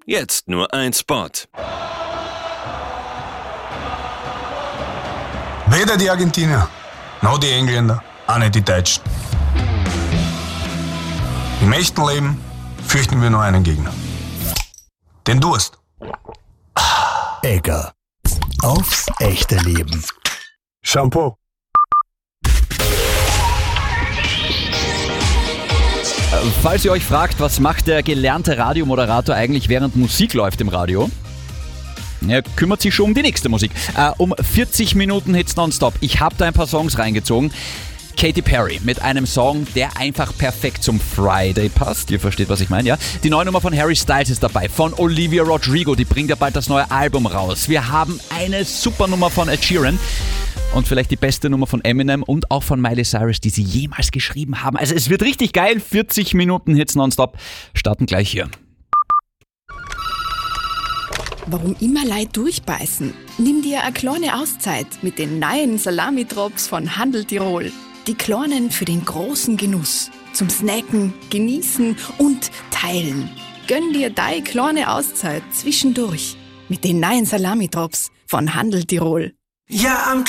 Jetzt nur ein Spot. Weder die Argentinier, noch die Engländer, auch nicht die Deutschen. Im echten Leben fürchten wir nur einen Gegner. Den Durst. Egger. Aufs echte Leben. Shampoo. Falls ihr euch fragt, was macht der gelernte Radiomoderator eigentlich, während Musik läuft im Radio? Er kümmert sich schon um die nächste Musik. Um 40 Minuten Hits nonstop. Ich habe da ein paar Songs reingezogen. Katy Perry mit einem Song, der einfach perfekt zum Friday passt. Ihr versteht, was ich meine, ja? Die neue Nummer von Harry Styles ist dabei, von Olivia Rodrigo. Die bringt ja bald das neue Album raus. Wir haben eine super Nummer von Ed Sheeran. Und vielleicht die beste Nummer von Eminem und auch von Miley Cyrus, die sie jemals geschrieben haben. Also es wird richtig geil. 40 Minuten Hits nonstop. Starten gleich hier. Warum immer Leid durchbeißen? Nimm dir eine kleine Auszeit mit den neuen Salami-Drops von Handel Tirol. Die kleinen für den großen Genuss. Zum Snacken, Genießen und Teilen. Gönn dir deine kleine Auszeit zwischendurch mit den neuen Salami-Drops von Handel Tirol. Ja, am